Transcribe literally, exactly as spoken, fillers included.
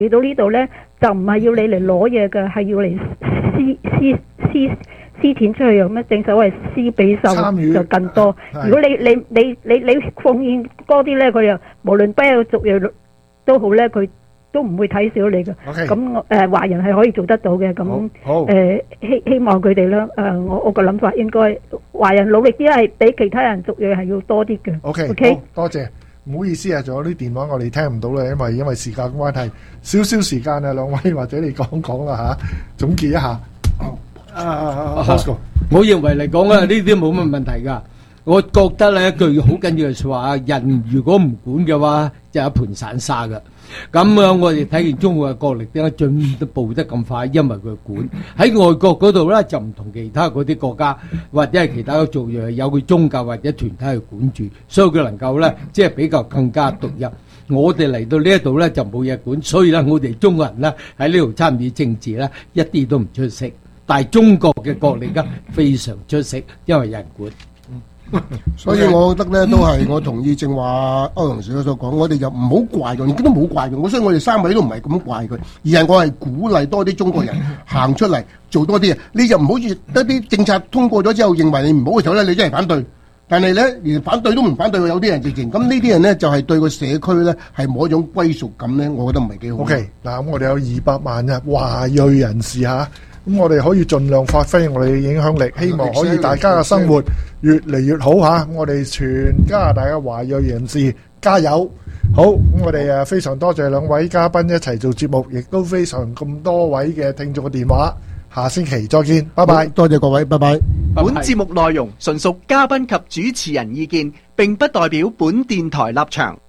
嚟到呢度咧，就唔係要你嚟攞嘢嘅，係要嚟施施施施錢出去，有咩正所謂施比受就更多。如果你你你你你奉獻多啲咧，佢又無論邊個族裔都好咧，佢都唔會睇小你嘅。咁誒華人係可以做得到嘅。咁誒希希望佢哋咧誒，我我個諗法應該華人努力啲係比其他人族裔係要多啲嘅。 OK， 好多謝。唔好意思啊，仲有啲電話我哋聽唔到啦，因為因為時間關係，少少時間啊，兩位或者你講講啦嚇，總結一下。啊啊啊！ 我認為嚟講啊，呢啲冇乜問題㗎。我覺得咧一句好緊要嘅説話，人如果唔管嘅話，就一盤散沙㗎。咁樣我哋睇見中國嘅國力點解進步得咁快？因為佢管喺外國嗰度咧，就唔同其他嗰啲國家或者係其他嘅族裔有佢宗教或者團體去管住，所以佢能夠咧即係比較更加獨一。我哋嚟到呢一度咧就冇嘢管，所以咧我哋中國人咧喺呢度參與政治咧一啲都唔出色，但係中國嘅國力咧非常出色，因為有人管。 所以我覺得咧都係我同意正話歐陽小姐所講，我哋就唔好怪佢，亦都冇怪佢。所以我哋三位都唔係咁怪佢，而係我係鼓勵多啲中國人行出嚟做多啲嘢。你就唔好似一啲政策通過咗之後，認為你唔好嘅時候咧，你真係反對。但係咧，連反對都唔反對，有啲人直情咁呢啲人咧，就係對個社區咧係冇一種歸屬感咧，我覺得唔係幾好。 OK，嗱咁我哋有二百萬嘅華裔人士嚇。咁我哋可以盡量發揮我哋嘅影響力，希望可以大家嘅生活越嚟越好嚇。我哋全加拿大嘅華裔人士加油！好，咁我哋誒非常多謝兩位嘉賓一齊做節目，亦都非常咁多位嘅聽眾嘅電話。下星期再見，拜拜！ 多謝各位，拜拜。 本節目內容純屬嘉賓及主持人意見，並不代表本電台立場。